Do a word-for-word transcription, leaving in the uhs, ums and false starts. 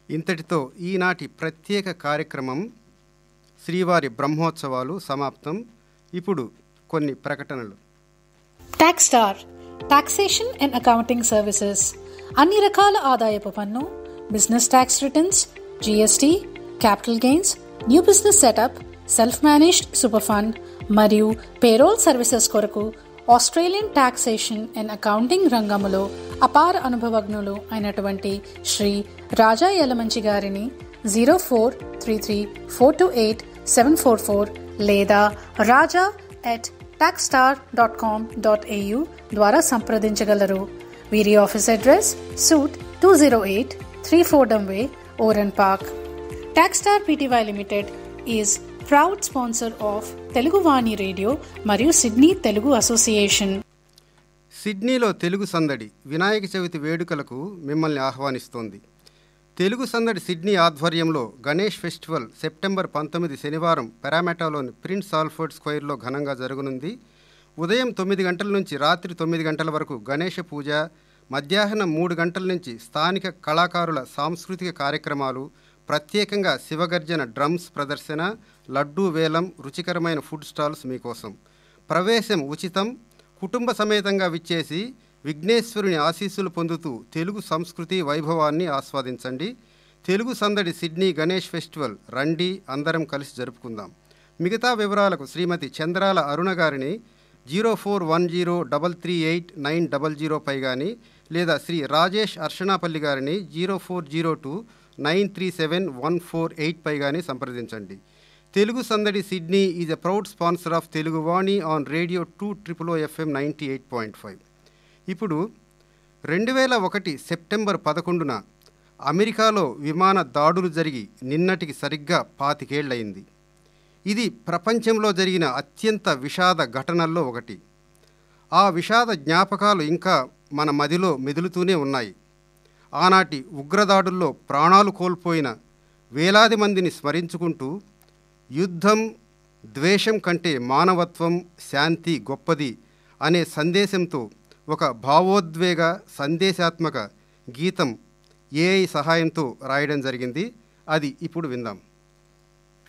ఇంతటితో ఈనాటి ప్రత్యేక కార్యక్రమం శ్రీవారి బ్రహ్మోత్సవాలు సమాప్తం. ఇప్పుడు కొన్ని ప్రకటనలు. Tax star taxation and accounting services, అన్ని రకాల ఆదాయపు పన్ను, business tax returns, GST, capital gains, new business setup, self managed super fund మరియు పేరోల్ సర్వీసెస్ కొరకు ఆస్ట్రేలియన్ టాక్సేషన్ అండ్ అకౌంటింగ్ రంగములో అపార అనుభవజ్ఞులు అయినటువంటి శ్రీ రాజా యలమంచి గారిని zero four three three four two eight seven four four లేదా రాజా at talks star dot com dot AU ద్వారా సంప్రదించగలరు. వీరి office address suit two zero eight three Fordham way, ఓరన్ park. Tax star PTY limited is proud sponsor of Telugu Vani radio మరియు Sydney Telugu association. సిడ్నీలో తెలుగు సందడి వినాయక చవితి వేడుకలకు మిమ్మల్ని ఆహ్వానిస్తోంది. తెలుగు సందడి సిడ్నీ ఆధ్వర్యంలో గణేష్ ఫెస్టివల్ సెప్టెంబర్ పంతొమ్మిది శనివారం పారామెటాలోని ప్రిన్స్ ఆల్ఫర్డ్ స్క్వేర్లో ఘనంగా జరగనుంది. ఉదయం తొమ్మిది గంటల నుంచి రాత్రి తొమ్మిది గంటల వరకు గణేష పూజ, మధ్యాహ్నం మూడు గంటల నుంచి స్థానిక కళాకారుల సాంస్కృతిక కార్యక్రమాలు, ప్రత్యేకంగా శివగర్జన డ్రమ్స్ ప్రదర్శన, లడ్డూ వేలం, రుచికరమైన ఫుడ్ స్టాల్స్ మీకోసం. ప్రవేశం ఉచితం. కుటుంబ సమేతంగా విచ్చేసి విఘ్నేశ్వరుని ఆశీస్సులు పొందుతూ తెలుగు సంస్కృతి వైభవాన్ని ఆస్వాదించండి. తెలుగు సందడి సిడ్నీ గణేష్ ఫెస్టివల్ రండి, అందరం కలిసి జరుపుకుందాం. మిగతా వివరాలకు శ్రీమతి చంద్రాల అరుణ గారిని zero four one zero double three eight nine double zero పై కానీ లేదా శ్రీ రాజేష్ అర్షణాపల్లి గారిని zero four zero two nine three seven one four eight pi కానీ సంప్రదించండి. తెలుగు సందడి Sydney is a proud sponsor of Telugu Vani on radio two triple oh FM ninety eight point five. ఇప్పుడు రెండు వేల ఒకటి సెప్టెంబర్ పదకొండున అమెరికాలో విమాన దాడులు జరిగి నిన్నటికి సరిగ్గా పాతికేళ్లయింది. ఇది ప్రపంచంలో జరిగిన అత్యంత విషాద ఘటనల్లో ఒకటి. ఆ విషాద జ్ఞాపకాలు ఇంకా మన మదిలో మెదులుతూనే ఉన్నాయి. ఆనాటి ఉగ్రదాడుల్లో ప్రాణాలు కోల్పోయిన వేలాది మందిని స్మరించుకుంటూ యుద్ధం, ద్వేషం కంటే మానవత్వం, శాంతి గొప్పది అనే సందేశంతో ఒక భావోద్వేగ సందేశాత్మక గీతం ఏఐ సహాయంతో రాయడం జరిగింది. అది ఇప్పుడు విందాం.